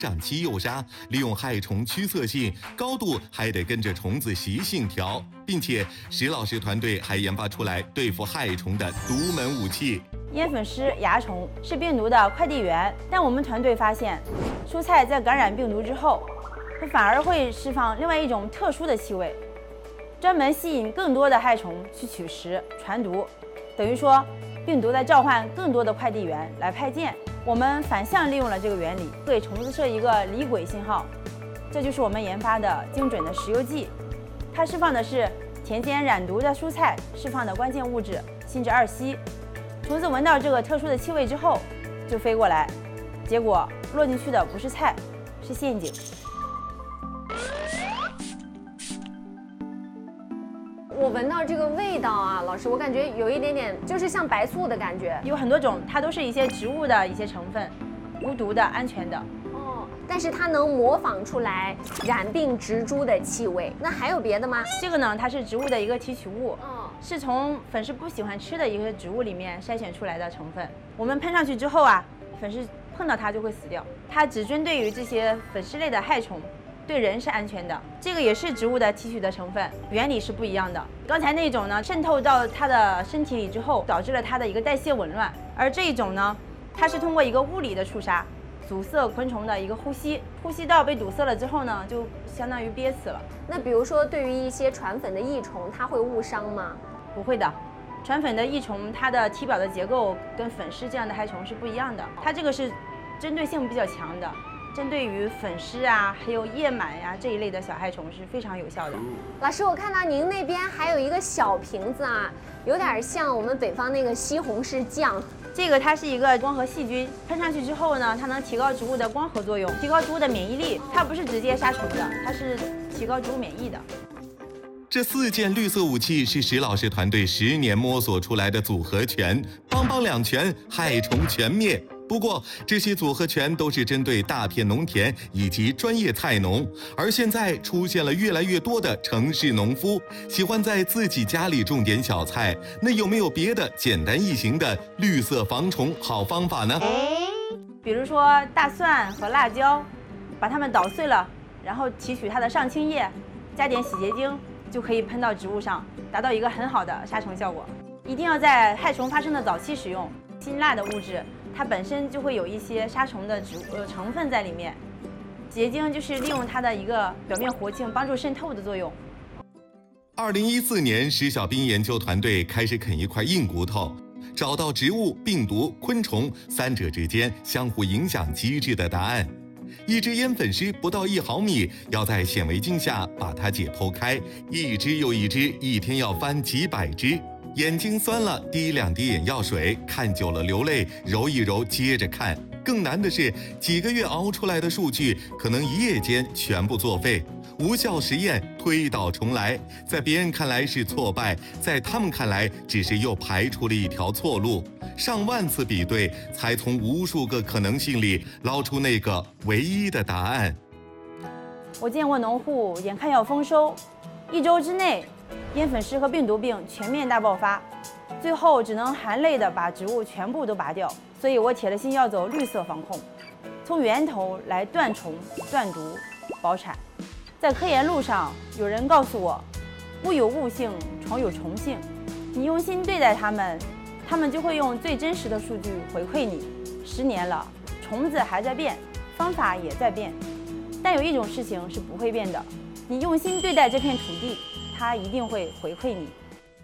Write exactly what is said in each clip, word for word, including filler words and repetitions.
长期诱杀，利用害虫驱色性，高度还得跟着虫子习性调，并且石老师团队还研发出来对付害虫的独门武器。 烟粉虱蚜虫是病毒的快递员，但我们团队发现，蔬菜在感染病毒之后，它反而会释放另外一种特殊的气味，专门吸引更多的害虫去取食传毒，等于说病毒在召唤更多的快递员来派件。我们反向利用了这个原理，给虫子设一个离轨信号，这就是我们研发的精准的食油剂。它释放的是田间染毒的蔬菜释放的关键物质辛酯二烯。虫子闻到这个特殊的气味之后，就飞过来，结果落进去的不是菜，是陷阱。 我闻到这个味道啊，老师，我感觉有一点点就是像白醋的感觉。 有很多种，它都是一些植物的一些成分，无毒的、安全的。 哦，但是它能模仿出来染病植株的气味。那还有别的吗？ 这个呢，它是植物的一个提取物， 哦， 是从粉虱不喜欢吃的一个植物里面筛选出来的成分。我们喷上去之后啊，粉虱碰到它就会死掉。它只针对于这些粉虱类的害虫。对人是安全的，这个也是植物的提取的成分，原理是不一样的。刚才那种呢，渗透到它的身体里之后，导致了它的一个代谢紊乱，而这一种呢，它是通过一个物理的触杀，阻塞昆虫的一个呼吸，呼吸道被堵塞了之后呢，就相当于憋死了。 那比如说，对于一些传粉的益虫，它会误伤吗？ 不会的，传粉的益虫它的体表的结构跟粉虱这样的害虫是不一样的，它这个是针对性比较强的。针对于粉虱啊，还有叶螨呀、啊、这一类的小害虫是非常有效的。 老师，我看到您那边还有一个小瓶子啊，有点像我们北方那个西红柿酱。 这个它是一个光合细菌，喷上去之后呢，它能提高植物的光合作用，提高植物的免疫力。它不是直接杀虫的，它是提高植物免疫的。 这四件绿色武器是石老师团队十年摸索出来的组合拳，邦邦两拳，害虫全灭。不过，这些组合拳都是针对大片农田以及专业菜农，而现在出现了越来越多的城市农夫喜欢在自己家里种点小菜，那有没有别的简单易行的绿色防虫好方法呢？ 比如说大蒜和辣椒，把它们捣碎了，然后提取它的上青叶，加点洗洁精，就可以喷到植物上，达到一个很好的杀虫效果。一定要在害虫发生的早期使用，辛辣的物质。它本身就会有一些杀虫的植物呃成分在里面，洗洁精就是利用它的一个表面活性，帮助渗透的作用。 二零一四年，石小兵研究团队开始啃一块硬骨头，找到植物、病毒、昆虫三者之间相互影响机制的答案。一只烟粉虱不到一毫米，要在显微镜下把它解剖开，一只又一只，一天要翻几百只。眼睛酸了，滴两滴眼药水，看久了流泪，揉一揉，接着看。更难的是，几个月熬出来的数据，可能一夜间全部作废。无效实验，推倒重来，在别人看来是挫败，在他们看来，只是又排除了一条错路。上万次比对，才从无数个可能性里捞出那个唯一的答案。 我见过农户眼看要丰收，一周之内，烟粉虱和病毒病全面大爆发，最后只能含泪的把植物全部都拔掉。所以我铁了心要走绿色防控，从源头来断虫、断毒、保产。在科研路上，有人告诉我，物有物性，虫有虫性，你用心对待它们，它们就会用最真实的数据回馈你。十年了，虫子还在变，方法也在变，但有一种事情是不会变的，你用心对待这片土地，它一定会回馈你。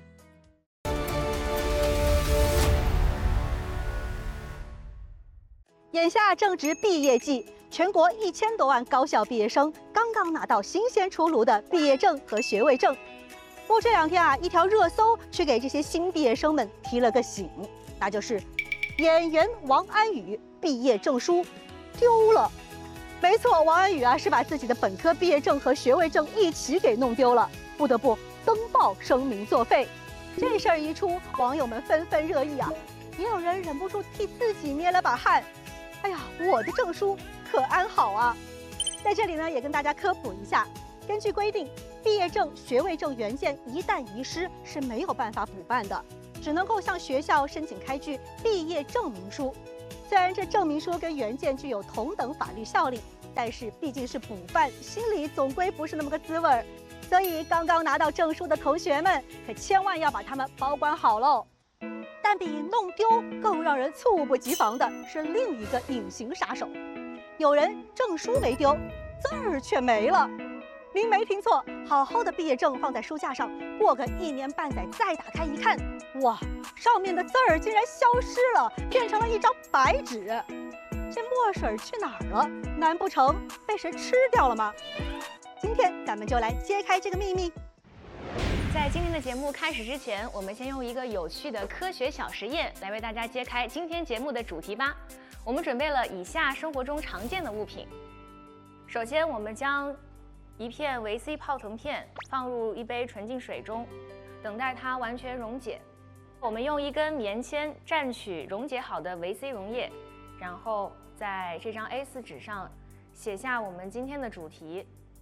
眼下正值毕业季，全国一千多万高校毕业生刚刚拿到新鲜出炉的毕业证和学位证。不过这两天啊，一条热搜却给这些新毕业生们提了个醒，那就是演员王安宇毕业证书丢了。没错，王安宇啊是把自己的本科毕业证和学位证一起给弄丢了，不得不登报声明作废。这事儿一出，网友们纷纷热议啊，也有人忍不住替自己捏了把汗。哎呀，我的证书可安好啊！在这里呢，也跟大家科普一下，根据规定，毕业证、学位证原件一旦遗失是没有办法补办的，只能够向学校申请开具毕业证明书。虽然这证明书跟原件具有同等法律效力， 但是毕竟是补饭，心里总归不是那么个滋味儿。所以刚刚拿到证书的同学们，可千万要把它们保管好喽。但比弄丢更让人猝不及防的是另一个隐形杀手，有人证书没丢，字儿却没了。您没听错，好好的毕业证放在书架上，过个一年半载再打开一看，哇，上面的字儿竟然消失了，变成了一张白纸。这墨水去哪儿了？难不成被谁吃掉了吗？今天咱们就来揭开这个秘密。 在今天的节目开始之前，我们先用一个有趣的科学小实验来为大家揭开今天节目的主题吧。我们准备了以下生活中常见的物品。首先，我们将一片维 C 泡腾片放入一杯纯净水中，等待它完全溶解。我们用一根棉签蘸取溶解好的维 C 溶液，然后在这张 A 四 纸上写下我们今天的主题。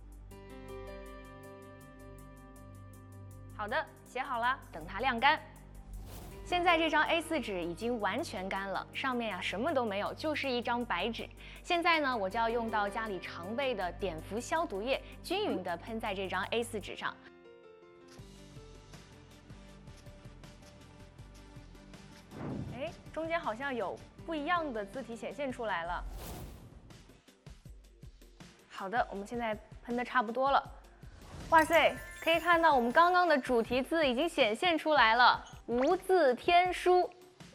好的，写好了，等它晾干。现在这张 A 四 纸已经完全干了，上面呀、啊、什么都没有，就是一张白纸。现在呢，我就要用到家里常备的碘伏消毒液，均匀地喷在这张 A 四 纸上。哎，中间好像有不一样的字体显现出来了。好的，我们现在喷的差不多了。哇塞，可以看到我们刚刚的主题字已经显现出来了，无字天书。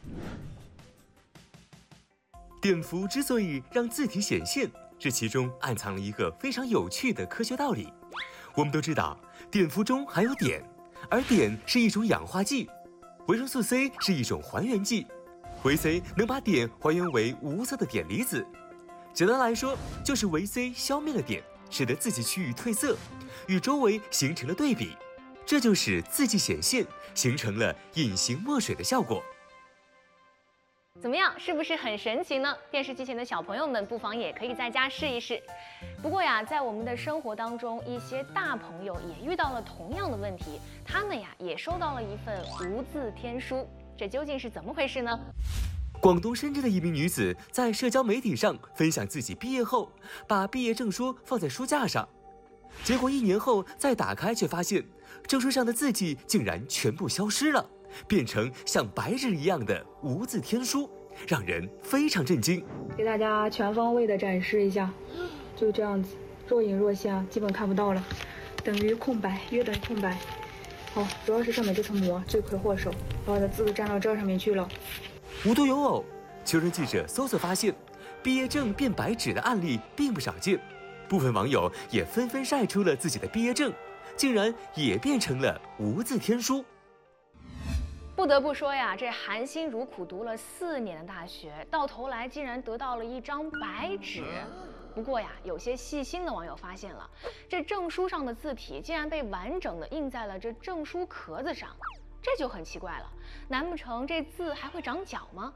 碘伏之所以让字体显现，这其中暗藏了一个非常有趣的科学道理。我们都知道，碘伏中含有碘，而碘是一种氧化剂，维生素 C 是一种还原剂，维 C 能把碘还原为无色的碘离子。简单来说，就是维 C 消灭了碘，使得字迹区域褪色，与周围形成了对比，这就使字迹显现，形成了隐形墨水的效果。 怎么样，是不是很神奇呢？电视机前的小朋友们不妨也可以在家试一试。不过呀，在我们的生活当中，一些大朋友也遇到了同样的问题，他们呀也收到了一份无字天书，这究竟是怎么回事呢？ 广东深圳的一名女子在社交媒体上分享自己毕业后，把毕业证书放在书架上，结果一年后再打开，却发现证书上的字迹竟然全部消失了，变成像白纸一样的无字天书，让人非常震惊。 给大家全方位的展示一下，就这样子，若隐若现，基本看不到了，等于空白，约等于空白。好，主要是上面这层膜罪魁祸首，把我的字都粘到这上面去了。 无独有偶，求人记者搜索发现，毕业证变白纸的案例并不少见，部分网友也纷纷晒出了自己的毕业证，竟然也变成了无字天书。 不得不说呀，这含辛茹苦读了四年的大学，到头来竟然得到了一张白纸。不过呀，有些细心的网友发现了，这证书上的字体竟然被完整的印在了这证书壳子上，这就很奇怪了。难不成这字还会长脚吗？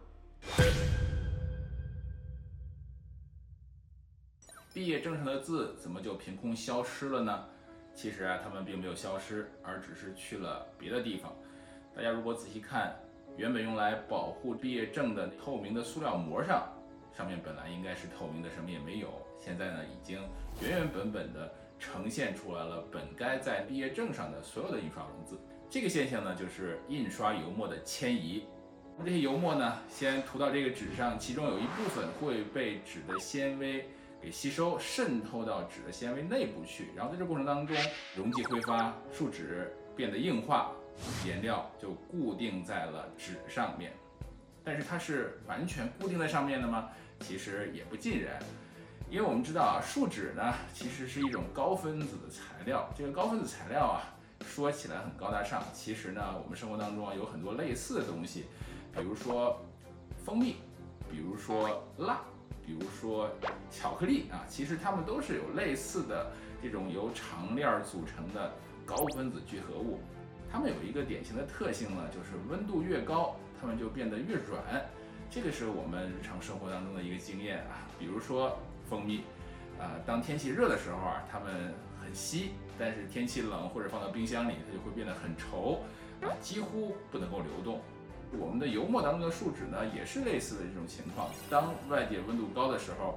毕业证上的字怎么就凭空消失了呢？其实啊，它们并没有消失，而只是去了别的地方。大家如果仔细看，原本用来保护毕业证的透明的塑料膜上，上面本来应该是透明的，什么也没有。现在呢，已经原原本本的呈现出来了本该在毕业证上的所有的印刷文字。这个现象呢，就是印刷油墨的迁移。那么这些油墨呢，先涂到这个纸上，其中有一部分会被纸的纤维给吸收，渗透到纸的纤维内部去，然后在这过程当中，溶剂挥发，树脂变得硬化，颜料就固定在了纸上面。但是它是完全固定在上面的吗？其实也不尽然，因为我们知道啊，树脂呢其实是一种高分子的材料。这个高分子材料啊，说起来很高大上，其实呢，我们生活当中啊有很多类似的东西，比如说蜂蜜，比如说蜡，比如说巧克力啊，其实它们都是有类似的这种由长链组成的高分子聚合物。它们有一个典型的特性呢，就是温度越高，它们就变得越软。这个是我们日常生活当中的一个经验啊，比如说蜂蜜，啊、呃，当天气热的时候啊，它们很稀，但是天气冷或者放到冰箱里，它就会变得很稠，啊，几乎不能够流动。我们的油墨当中的树脂呢，也是类似的这种情况。当外界温度高的时候，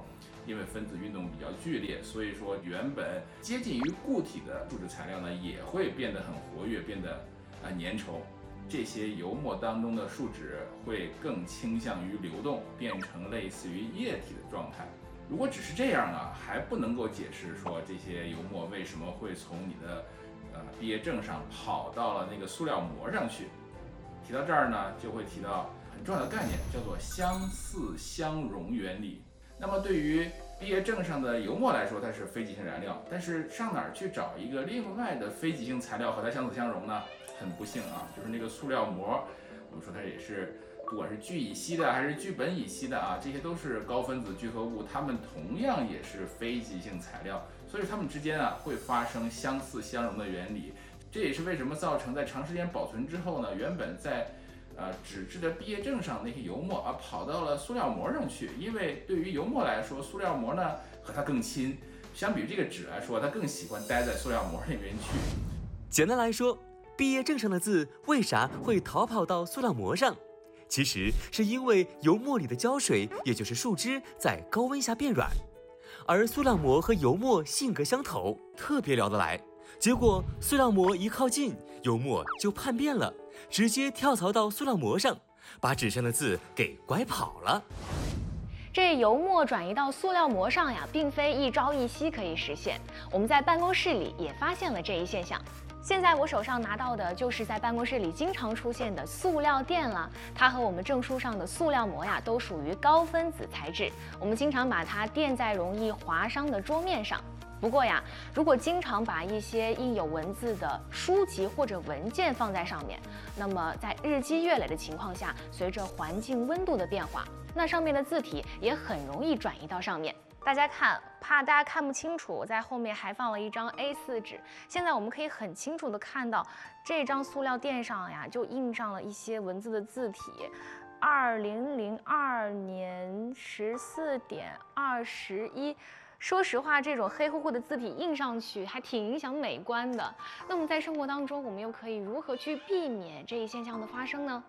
因为分子运动比较剧烈，所以说原本接近于固体的树脂材料呢，也会变得很活跃，变得啊粘稠。这些油墨当中的树脂会更倾向于流动，变成类似于液体的状态。如果只是这样啊，还不能够解释说这些油墨为什么会从你的呃毕业证上跑到了那个塑料膜上去。提到这儿呢，就会提到很重要的概念，叫做相似相容原理。那么对于毕业证上的油墨来说，它是非极性燃料，但是上哪儿去找一个另外的非极性材料和它相似相容呢？很不幸啊，就是那个塑料膜，我们说它也是，不管是聚乙烯的还是聚苯乙烯的啊，这些都是高分子聚合物，它们同样也是非极性材料，所以它们之间啊会发生相似相容的原理。这也是为什么造成在长时间保存之后呢，原本在呃纸质的毕业证上那些油墨啊跑到了塑料膜上去，因为对于油墨来说，塑料膜呢和它更亲，相比于这个纸来说，它更喜欢待在塑料膜里面去。 简单来说，毕业证上的字为啥会逃跑到塑料膜上？其实是因为油墨里的胶水，也就是树脂，在高温下变软，而塑料膜和油墨性格相投，特别聊得来。结果塑料膜一靠近，油墨就叛变了，直接跳槽到塑料膜上，把纸上的字给拐跑了。 这油墨转移到塑料膜上呀，并非一朝一夕可以实现。我们在办公室里也发现了这一现象。现在我手上拿到的就是在办公室里经常出现的塑料垫了，它和我们证书上的塑料膜呀，都属于高分子材质，我们经常把它垫在容易划伤的桌面上。不过呀，如果经常把一些印有文字的书籍或者文件放在上面，那么在日积月累的情况下，随着环境温度的变化，那上面的字体也很容易转移到上面。大家看，怕大家看不清楚，我在后面还放了一张 A 四 纸。现在我们可以很清楚地看到，这张塑料垫上呀，就印上了一些文字的字体。二零零二年十四点二十一。说实话，这种黑乎乎的字体印上去还挺影响美观的。那么在生活当中，我们又可以如何去避免这一现象的发生呢？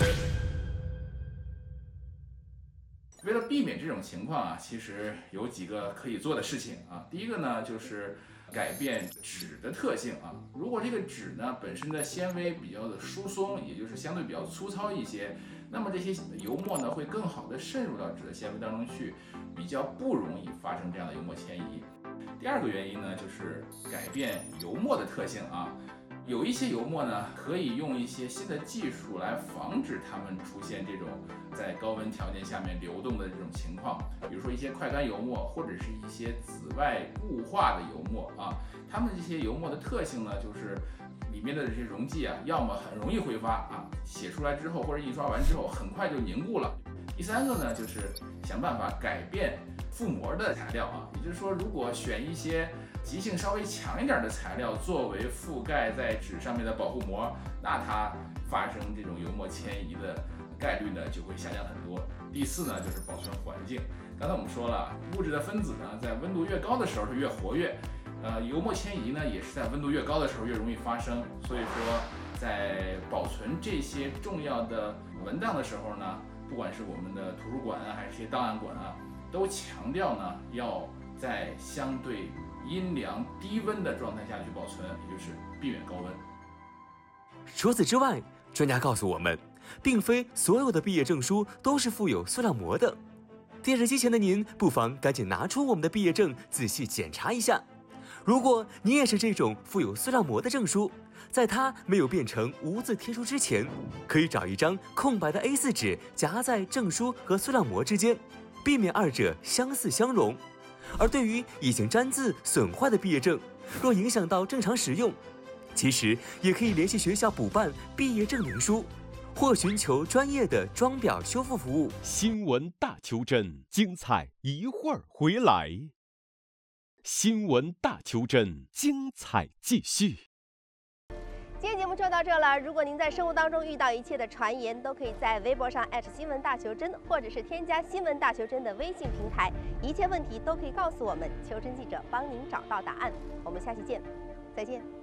为了避免这种情况啊，其实有几个可以做的事情啊。第一个呢，就是改变纸的特性啊。如果这个纸呢本身的纤维比较的疏松，也就是相对比较粗糙一些，那么这些油墨呢会更好的渗入到纸的纤维当中去，比较不容易发生这样的油墨迁移。第二个原因呢，就是改变油墨的特性啊。有一些油墨呢，可以用一些新的技术来防止它们出现这种在高温条件下面流动的这种情况，比如说一些快干油墨，或者是一些紫外雾化的油墨啊。它们这些油墨的特性呢，就是里面的这些溶剂啊，要么很容易挥发啊，写出来之后或者印刷完之后很快就凝固了。第三个呢，就是想办法改变覆膜的材料啊，也就是说，如果选一些极性稍微强一点的材料作为覆盖在纸上面的保护膜，那它发生这种油墨迁移的概率呢就会下降很多。第四呢，就是保存环境。刚才我们说了，物质的分子呢在温度越高的时候是越活跃，呃，油墨迁移呢也是在温度越高的时候越容易发生。所以说，在保存这些重要的文档的时候呢，不管是我们的图书馆啊，还是一些档案馆啊，都强调呢要在相对阴凉低温的状态下去保存，也就是避免高温。 除此之外，专家告诉我们，并非所有的毕业证书都是附有塑料膜的。电视机前的您，不妨赶紧拿出我们的毕业证，仔细检查一下。如果你也是这种附有塑料膜的证书，在它没有变成无字天书之前，可以找一张空白的 A 四 纸夹在证书和塑料膜之间，避免二者相似相容。而对于已经沾字损坏的毕业证，若影响到正常使用，其实也可以联系学校补办毕业证明书，或寻求专业的装裱修复服务。 新闻大求真，精彩一会儿回来。新闻大求真，精彩继续。 今天节目就到这了。如果您在生活当中遇到一切的传言，都可以在微博上艾特新闻大求真，或者是添加新闻大求真的微信平台，一切问题都可以告诉我们，求真记者帮您找到答案。我们下期见，再见。